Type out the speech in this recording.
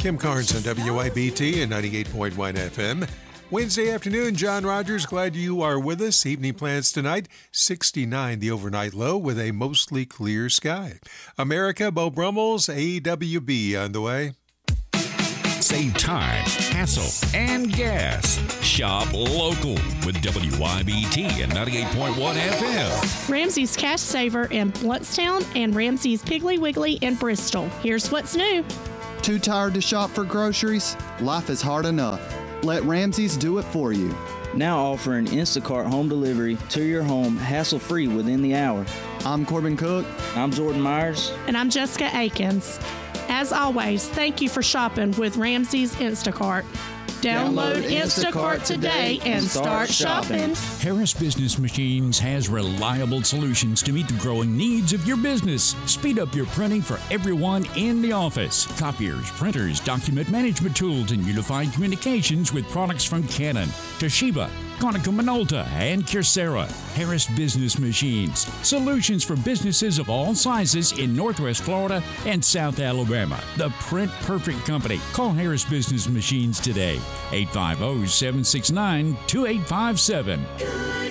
Kim Carnes on WIBT and 98.1 FM. Wednesday afternoon, John Rogers, glad you are with us. Evening plans tonight, 69 the overnight low with a mostly clear sky. America, Beau Brummels, AWB on the way. Save time, hassle, and gas. Shop local with WIBT and 98.1 FM. Ramsey's Cash Saver in Bluntstown and Ramsey's Piggly Wiggly in Bristol. Here's what's new. Too tired to shop for groceries? Life is hard enough. Let Ramsey's do it for you. Now offering Instacart home delivery to your home hassle-free within the hour. I'm Corbin Cook. I'm Jordan Myers. And I'm Jessica Akins. As always, thank you for shopping with Ramsey's Instacart. Download Instacart today and start shopping. Harris Business Machines has reliable solutions to meet the growing needs of your business. Speed up your printing for everyone in the office. Copiers, printers, document management tools, and unified communications with products from Canon, Toshiba, Konica Minolta, and Kyocera. Harris Business Machines. Solutions for businesses of all sizes in Northwest Florida and South Alabama. The Print Perfect Company. Call Harris Business Machines today. 850-769-2857.